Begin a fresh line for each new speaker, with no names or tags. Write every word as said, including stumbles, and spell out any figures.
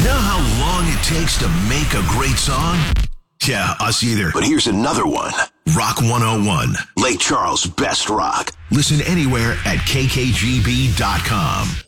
Know how long it takes to make a great song? Yeah, us either. But here's another one. Rock one oh one. Lake Charles' best rock. Listen anywhere at K K G B dot com.